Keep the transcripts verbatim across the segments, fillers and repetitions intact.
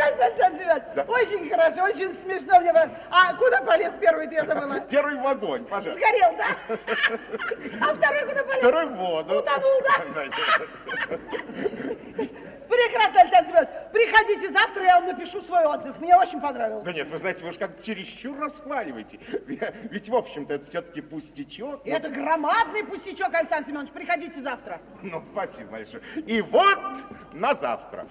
Прекрасно, Александр Семенович. Да. Очень хорошо, очень смешно мне. А куда полез первый, я забыла? Первый в огонь, пожалуйста. Сгорел, да? А второй куда полез? Второй в воду. Утонул, да? Прекрасно, Александр Семенович. Приходите завтра, я вам напишу свой отзыв. Мне очень понравилось. Да нет, вы знаете, вы же как-то чересчур расхваливаете. Ведь, в общем-то, это все-таки пустячок. Но... Это громадный пустячок, Александр Семенович. Приходите завтра. Ну, спасибо большое. И вот на завтра.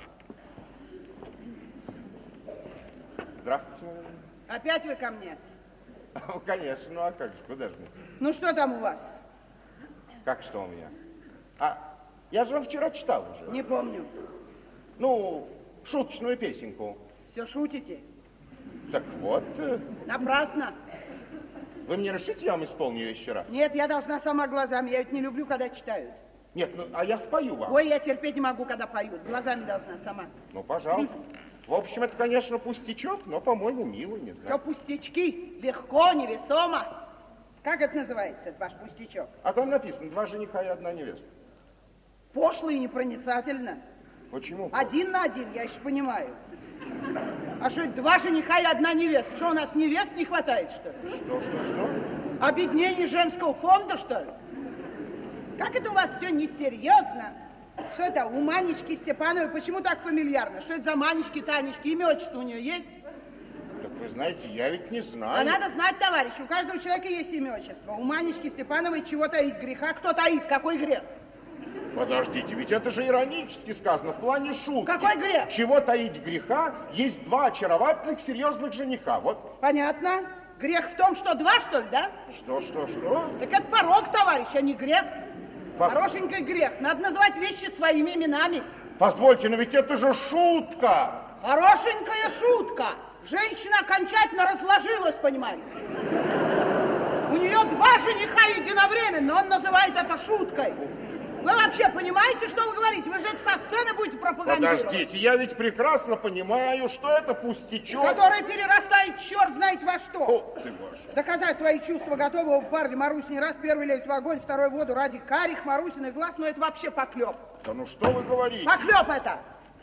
Здравствуйте. Опять вы ко мне? Ну, конечно, ну а как же, куда же? Ну, что там у вас? Как что у меня? А, я же вам вчера читал уже. Не помню. Ну, шуточную песенку. Все шутите? Так вот. Напрасно. Вы мне разрешите, я вам исполню ее еще раз? Нет, я должна сама глазами. Я ведь не люблю, когда читают. Нет, ну, а я спою вам. Ой, я терпеть не могу, когда поют. Глазами должна сама. Ну, пожалуйста. В общем, это, конечно, пустячок, но, по-моему, милый, не знаю. Все пустячки. Легко, невесомо. Как это называется, это ваш пустячок? А там написано, два жениха и одна невеста. Пошло и непроницательно. Почему? Один на один, я еще понимаю. А что это, два жениха и одна невеста? Что, у нас невест не хватает, что ли? Что, что, что? Объединение женского фонда, что ли? Как это у вас все несерьезно? Что это, у Манечки Степановой, почему так фамильярно? Что это за Манечки, Танечки, имя, отчество у нее есть? Так вы знаете, я ведь не знаю. А надо знать, товарищ, у каждого человека есть имя, отчество. У Манечки Степановой чего таить греха? Кто таит? Какой грех? Подождите, ведь это же иронически сказано, в плане шутки. Какой грех? Чего таить греха? Есть два очаровательных, серьезных жениха, вот. Понятно. Грех в том, что два, что ли, да? Что, что, что? Так это порок, товарищ, а не грех. Пос... Хорошенький грех. Надо называть вещи своими именами. Позвольте, но ведь это же шутка. Хорошенькая шутка. Женщина окончательно разложилась, понимаете. У нее два жениха единовременно, он называет это шуткой. Вы вообще понимаете, что вы говорите? Вы же это со сцены будете пропагандировать. Подождите, я ведь прекрасно понимаю, что это пустячок. Который перерастает черт знает во что. О, ты боже. Доказать свои чувства готового парня Марусь не раз. Первый лезет в огонь, второй в воду ради карих Марусиных глаз, но это вообще поклеп. Да ну что вы говорите? Поклеп это.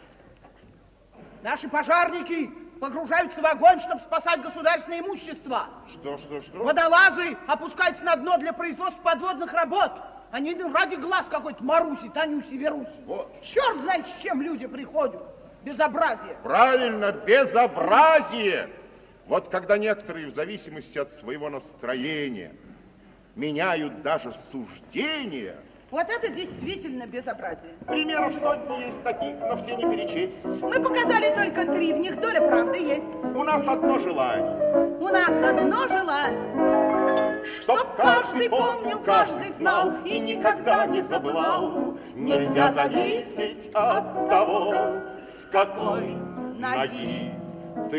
Наши пожарники погружаются в огонь, чтобы спасать государственное имущество. Что, что, что? Водолазы опускаются на дно для производства подводных работ. Они ради глаз какой-то Маруси, Танюси, Веруси. Вот. Черт знает, с чем люди приходят. Безобразие. Правильно, безобразие. Вот когда некоторые в зависимости от своего настроения меняют даже суждения. Вот это действительно безобразие. Примеров сотни есть таких, но все не перечесть. Мы показали только три, в них доля правды есть. У нас одно желание. У нас одно желание. Чтоб каждый помнил, каждый знал и никогда не забывал. Нельзя зависеть от того, с какой ноги